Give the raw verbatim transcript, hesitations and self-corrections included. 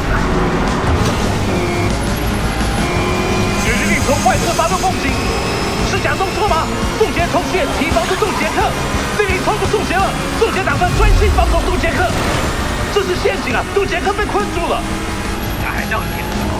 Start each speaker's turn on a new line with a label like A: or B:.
A: 雪人力从外侧发动攻击，是假动作吗？宋杰冲线提防住宋杰克，命令超过宋杰了，宋杰打算专心防守杜杰克，这是陷阱啊！杜杰克被困住了。
B: 逮到你了！